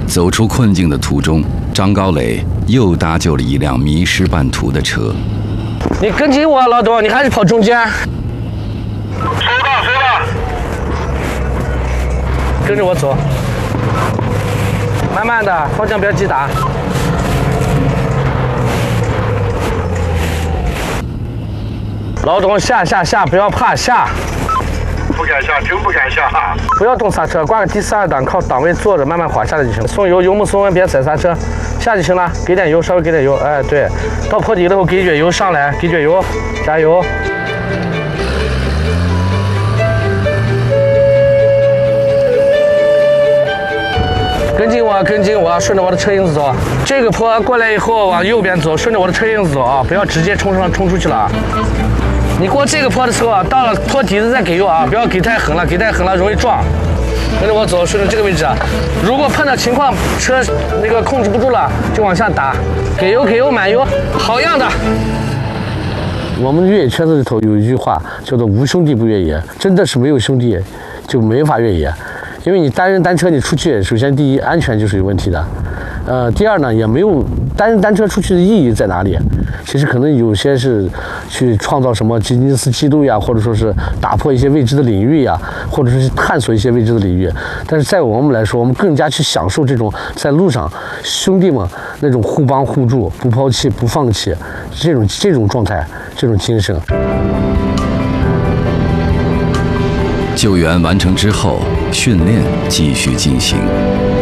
走出困境的途中，张高磊又搭救了一辆迷失半途的车。 你跟紧我，老董，你还是跑中间。 收到。 跟着我走，慢慢的，方向不要急打。老董，下，不要怕，下。 不敢下，真不敢下。 不要动刹车，挂个第42档，靠档位坐着，慢慢滑下来就行了。松油，油门松稳，别踩刹车，下就行了。给点油，稍微给点油，哎，对，到坡底了后给一卷油上来，给卷油，加油。跟紧我，顺着我的车影子走。这个坡过来以后往右边走，顺着我的车影子走啊，不要直接冲出去了啊。你过这个坡的时候啊，到了坡底子再给油啊，不要给太狠了，容易撞。跟着我走，顺着这个位置啊。如果碰到情况车那个控制不住了，就往下打，给油，满油，好样的。我们越野圈子里头有一句话叫做"无兄弟不越野"，真的是没有兄弟就没法越野。因为你单人单车你出去，首先第一安全就是有问题的，第二呢也没有单人单车出去的意义在哪里？其实可能有些是去创造什么吉尼斯纪录呀，或者说是打破一些未知的领域呀，或者是探索一些未知的领域。但是在我们来说，我们更加去享受这种在路上兄弟们那种互帮互助、不抛弃、不放弃这种状态、这种精神。 救援完成之后，训练继续进行。